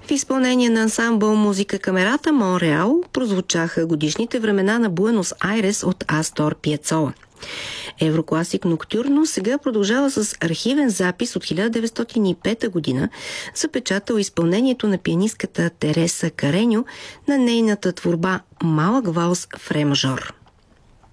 В изпълнение на ансамбъл Музика Камерата Монреал прозвучаха годишните времена на Буенос Айрес от Астор Пиацола. Еврокласик Ноктюрно сега продължава с архивен запис от 1905 година, запечатал изпълнението на пианистката Тереса Кареньо на нейната творба «Малък валс в ре мажор».